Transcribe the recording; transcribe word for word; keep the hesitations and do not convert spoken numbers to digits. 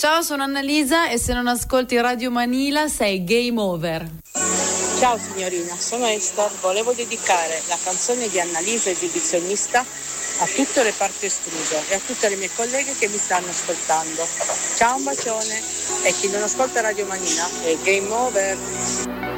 Ciao, sono Annalisa e se non ascolti Radio Manila sei game over. Ciao signorina, sono Esther. Volevo dedicare la canzone di Annalisa Esibizionista a tutto il reparto estruso e a tutte le mie colleghe che mi stanno ascoltando. Ciao, un bacione. E chi non ascolta Radio Manila è game over.